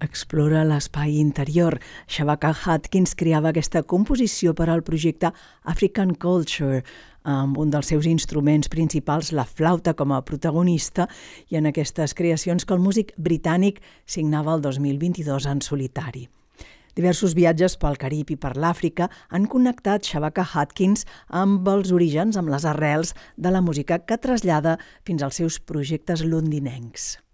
explora l'espai interior. Shabaka Hutchins creava aquesta composició per al projecte African Culture, amb un dels seus instruments principals, la flauta, com a protagonista, i en aquestes creacions que el músic britànic signava el 2022 en solitari. Diversos viatges pel Carib i per l'Àfrica han connectat Shabaka Hutchins amb els orígens, amb les arrels de la música que trasllada fins als seus projectes londinencs.